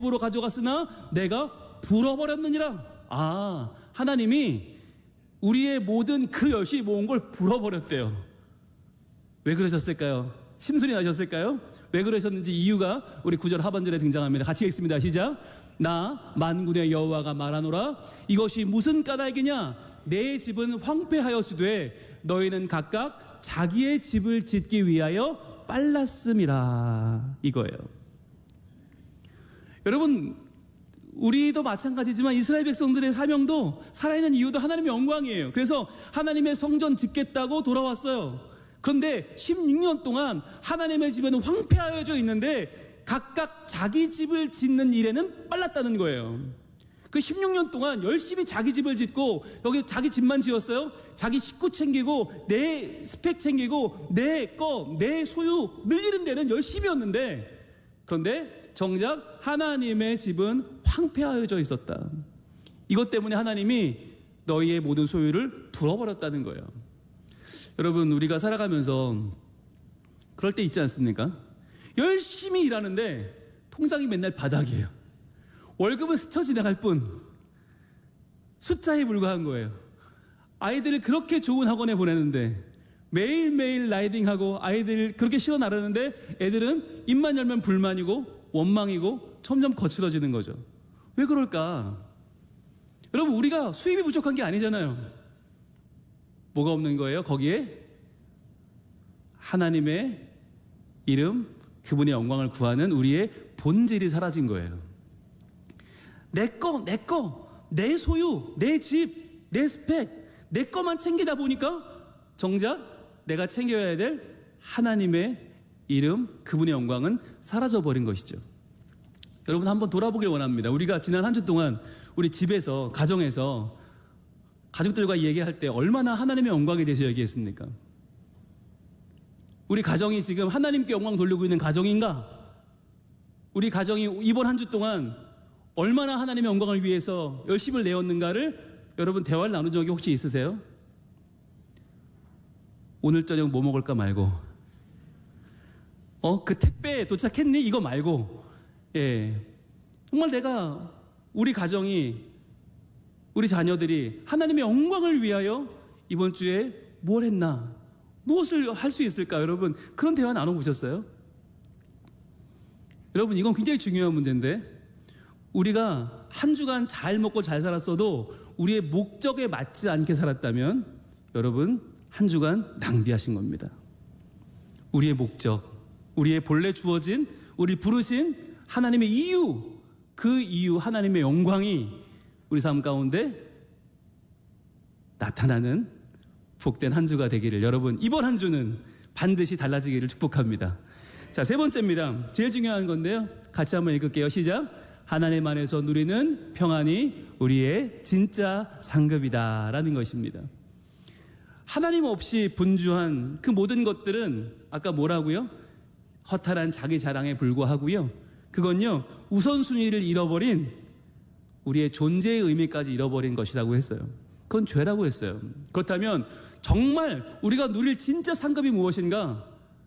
집으로 가져갔으나 내가 불어버렸느니라. 아, 하나님이 우리의 모든 그 열심히 모은 걸 불어버렸대요. 왜 그러셨을까요? 심술이 나셨을까요? 왜 그러셨는지 이유가 우리 9절 하반절에 등장합니다. 같이 읽습니다. 시작. 나 만군의 여호와가 말하노라. 이것이 무슨 까닭이냐? 내 집은 황폐하였으되 너희는 각각 자기의 집을 짓기 위하여 빨랐음이라. 이거예요. 여러분, 우리도 마찬가지지만 이스라엘 백성들의 사명도 살아있는 이유도 하나님의 영광이에요. 그래서 하나님의 성전 짓겠다고 돌아왔어요. 그런데 16년 동안 하나님의 집에는 황폐하여져 있는데 각각 자기 집을 짓는 일에는 빨랐다는 거예요. 그 16년 동안 열심히 자기 집을 짓고, 여기 자기 집만 지었어요. 자기 식구 챙기고 내 스펙 챙기고 내 소유 늘리는 데는 열심히였는데, 그런데 정작 하나님의 집은 황폐하여져 있었다. 이것 때문에 하나님이 너희의 모든 소유를 불어버렸다는 거예요. 여러분, 우리가 살아가면서 그럴 때 있지 않습니까? 열심히 일하는데 통장이 맨날 바닥이에요. 월급은 스쳐 지나갈 뿐 숫자에 불과한 거예요. 아이들을 그렇게 좋은 학원에 보내는데 매일매일 라이딩하고 아이들 그렇게 실어 나르는데 애들은 입만 열면 불만이고 원망이고 점점 거칠어지는 거죠. 왜 그럴까? 여러분, 우리가 수입이 부족한 게 아니잖아요. 뭐가 없는 거예요? 거기에 하나님의 이름, 그분의 영광을 구하는 우리의 본질이 사라진 거예요. 내 내 소유, 내 집, 내 스펙, 내 것만 챙기다 보니까 정작 내가 챙겨야 될 하나님의 이름, 그분의 영광은 사라져버린 것이죠. 여러분, 한번 돌아보길 원합니다. 우리가 지난 한 주 동안 우리 집에서, 가정에서 가족들과 얘기할 때 얼마나 하나님의 영광에 대해서 얘기했습니까? 우리 가정이 지금 하나님께 영광 돌리고 있는 가정인가? 우리 가정이 이번 한 주 동안 얼마나 하나님의 영광을 위해서 열심을 내었는가를 여러분 대화를 나눈 적이 혹시 있으세요? 오늘 저녁 뭐 먹을까 말고, 그 택배 도착했니? 이거 말고, 정말 내가, 우리 가정이, 우리 자녀들이 하나님의 영광을 위하여 이번 주에 뭘 했나? 무엇을 할 수 있을까? 여러분, 그런 대화 나눠보셨어요? 여러분, 이건 굉장히 중요한 문제인데, 우리가 한 주간 잘 먹고 잘 살았어도 우리의 목적에 맞지 않게 살았다면 여러분, 한 주간 낭비하신 겁니다. 우리의 목적, 우리의 본래 주어진, 우리 부르신 하나님의 이유, 그 이유 하나님의 영광이 우리 삶 가운데 나타나는 복된 한 주가 되기를, 여러분 이번 한 주는 반드시 달라지기를 축복합니다. 자, 세 번째입니다. 제일 중요한 건데요, 같이 한번 읽을게요. 시작. 하나님 안에서 누리는 평안이 우리의 진짜 상급이다 라는 것입니다. 하나님 없이 분주한 그 모든 것들은 아까 뭐라고요? 허탈한 자기 자랑에 불과하고요, 그건요 우선순위를 잃어버린 우리의 존재의 의미까지 잃어버린 것이라고 했어요. 그건 죄라고 했어요. 그렇다면 정말 우리가 누릴 진짜 상급이 무엇인가?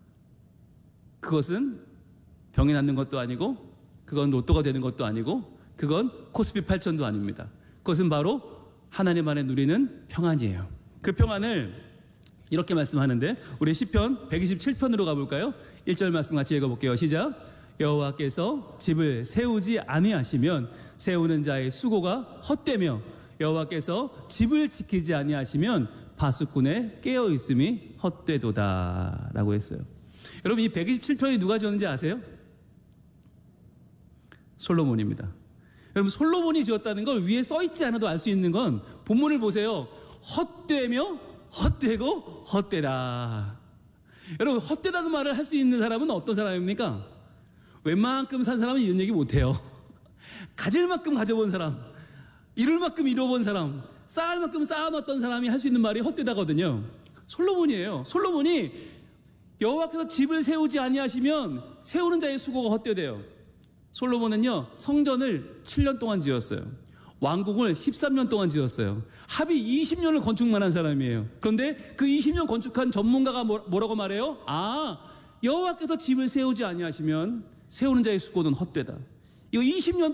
그것은 병이 낫는 것도 아니고, 그건 로또가 되는 것도 아니고, 그건 코스피 8천도 아닙니다. 그것은 바로 하나님 안에 누리는 평안이에요. 그 평안을 이렇게 말씀하는데, 우리 시편 127편으로 가볼까요? 1절 말씀 같이 읽어볼게요. 시작. 여호와께서 집을 세우지 아니하시면 세우는 자의 수고가 헛되며, 여호와께서 집을 지키지 아니하시면 파수꾼의 깨어있음이 헛되도다 라고 했어요. 여러분, 이 127편이 누가 지었는지 아세요? 솔로몬입니다. 여러분, 솔로몬이 지었다는 걸 위에 써있지 않아도 알 수 있는 건 본문을 보세요. 헛되며 헛되고 헛되다. 여러분, 헛되다는 말을 할 수 있는 사람은 어떤 사람입니까? 웬만큼 산 사람은 이런 얘기 못해요. 가질 만큼 가져본 사람, 이룰 만큼 이뤄본 사람, 쌓을 만큼 쌓아놨던 사람이 할 수 있는 말이 헛되다거든요. 솔로몬이에요. 솔로몬이 여호와께서 집을 세우지 아니하시면 세우는 자의 수고가 헛되대요. 솔로몬은요 성전을 7년 동안 지었어요. 왕궁을 13년 동안 지었어요. 합의 20년을 건축만 한 사람이에요. 그런데 그 20년 건축한 전문가가 뭐라고 말해요? 여호와께서 집을 세우지 아니하시면 세우는 자의 수고는 헛되다. 이거 20년